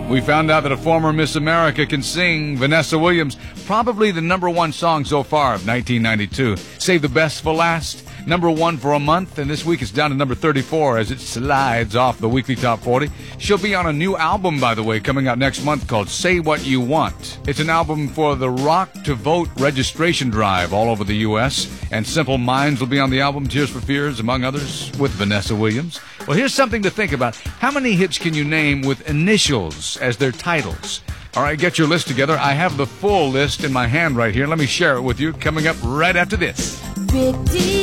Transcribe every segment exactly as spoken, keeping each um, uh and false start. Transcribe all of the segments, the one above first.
we found out that a former Miss America can sing. Vanessa Williams, probably the number one song so far of nineteen ninety-two. Save the best for last. Number one for a month, and this week it's down to number thirty-four as it slides off the weekly top forty. She'll be on a new album, by the way, coming out next month called Say What You Want. It's an album for the Rock to Vote registration drive all over the U S, and Simple Minds will be on the album, Tears for Fears, among others, with Vanessa Williams. Well, here's something to think about. How many hits can you name with initials as their titles? All right, get your list together. I have the full list in my hand right here. Let me share it with you coming up right after this. Big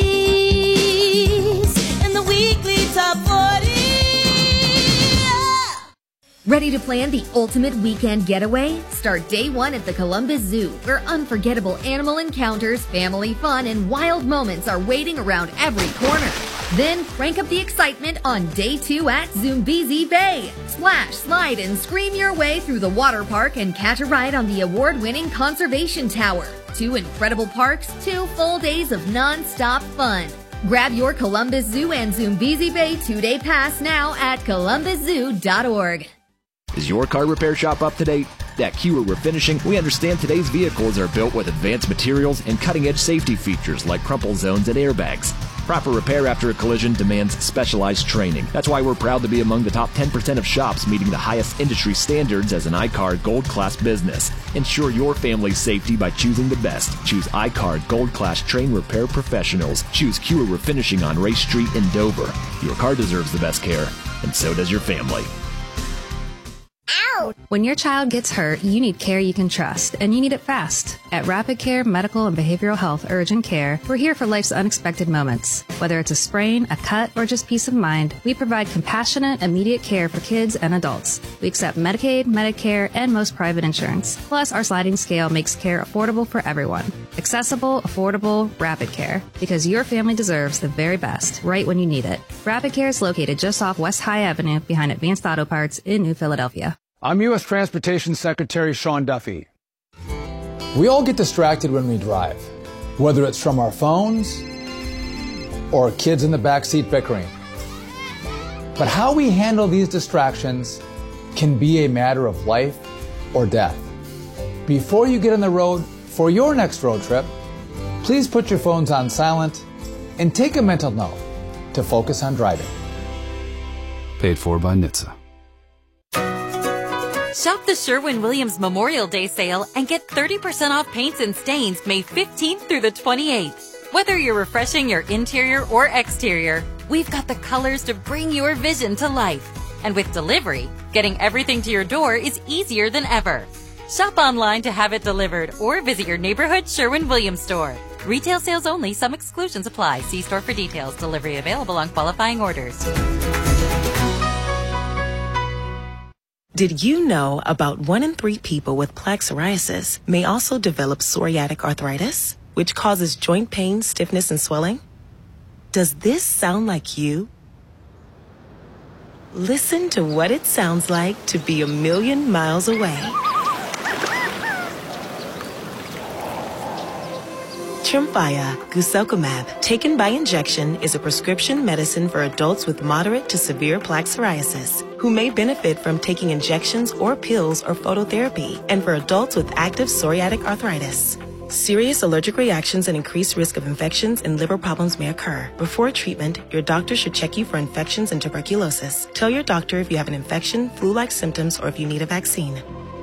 D's in the weekly top forty. Yeah. Ready to plan the ultimate weekend getaway? Start day one at the Columbus Zoo, where unforgettable animal encounters, family fun, and wild moments are waiting around every corner. Then crank up the excitement on day two at Zoombezi Bay. Splash, slide, and scream your way through the water park and catch a ride on the award-winning Conservation Tower. Two incredible parks, two full days of non-stop fun. Grab your Columbus Zoo and Zoombezi Bay two-day pass now at columbus zoo dot org. Is your car repair shop up to date? At Kewer Refinishing, we understand today's vehicles are built with advanced materials and cutting-edge safety features like crumple zones and airbags. Proper repair after a collision demands specialized training. That's why we're proud to be among the top ten percent of shops meeting the highest industry standards as an I C A R Gold Class business. Ensure your family's safety by choosing the best. Choose I C A R Gold Class trained repair professionals. Choose Kewer Refinishing on Race Street in Dover. Your car deserves the best care, and so does your family. When your child gets hurt, you need care you can trust, and you need it fast. At Rapid Care Medical and Behavioral Health Urgent Care, we're here for life's unexpected moments. Whether it's a sprain, a cut, or just peace of mind, we provide compassionate, immediate care for kids and adults. We accept Medicaid, Medicare, and most private insurance. Plus, our sliding scale makes care affordable for everyone. Accessible, affordable, Rapid Care. Because your family deserves the very best, right when you need it. Rapid Care is located just off West High Avenue behind Advanced Auto Parts in New Philadelphia. I'm U S Transportation Secretary Sean Duffy. We all get distracted when we drive, whether it's from our phones or kids in the backseat bickering. But how we handle these distractions can be a matter of life or death. Before you get on the road for your next road trip, please put your phones on silent and take a mental note to focus on driving. Paid for by N H T S A. Shop the Sherwin-Williams Memorial Day sale and get thirty percent off paints and stains May fifteenth through the twenty-eighth. Whether you're refreshing your interior or exterior, we've got the colors to bring your vision to life. And with delivery, getting everything to your door is easier than ever. Shop online to have it delivered or visit your neighborhood Sherwin-Williams store. Retail sales only. Some exclusions apply. See store for details. Delivery available on qualifying orders. Did you know about one in three people with plaque psoriasis may also develop psoriatic arthritis, which causes joint pain, stiffness, and swelling? Does this sound like you? Listen to what it sounds like to be a million miles away. Tremfya guselkumab, taken by injection, is a prescription medicine for adults with moderate to severe plaque psoriasis who may benefit from taking injections or pills or phototherapy, and for adults with active psoriatic arthritis. Serious allergic reactions and increased risk of infections and liver problems may occur. Before treatment, your doctor should check you for infections and tuberculosis. Tell your doctor if you have an infection, flu-like symptoms, or if you need a vaccine.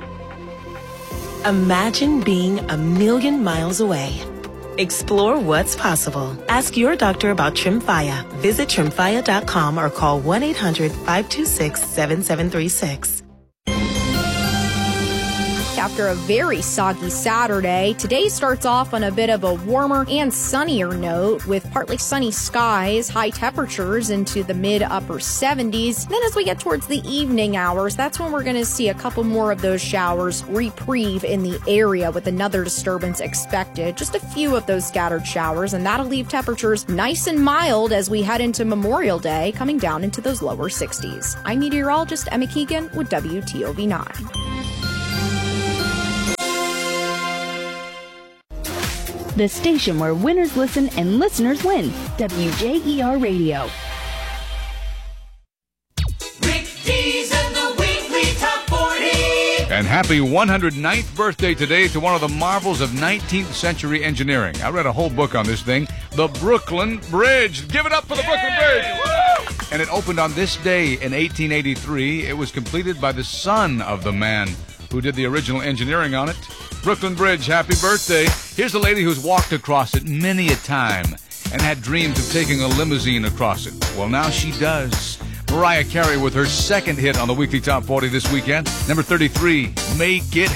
Imagine being a million miles away. Explore what's possible. Ask your doctor about Tremfya. Visit tremfya dot com or call one eight hundred five two six seven seven three six. After a very soggy Saturday, today starts off on a bit of a warmer and sunnier note with partly sunny skies, high temperatures into the mid-upper seventies. Then as we get towards the evening hours, that's when we're going to see a couple more of those showers reprieve in the area with another disturbance expected. Just a few of those scattered showers, and that'll leave temperatures nice and mild as we head into Memorial Day, coming down into those lower sixties. I'm meteorologist Emma Keegan with W T O V nine. The station where winners listen and listeners win. W J E R Radio. Rick D's and the weekly top forty. And happy one hundred ninth birthday today to one of the marvels of nineteenth century engineering. I read a whole book on this thing, the Brooklyn Bridge. Give it up for the Brooklyn Bridge. Woo! And it opened on this day in eighteen eighty-three. It was completed by the son of the man who did the original engineering on it. Brooklyn Bridge, happy birthday. Here's a lady who's walked across it many a time and had dreams of taking a limousine across it. Well, now she does. Mariah Carey with her second hit on the Weekly Top forty this weekend. Number thirty-three, Make It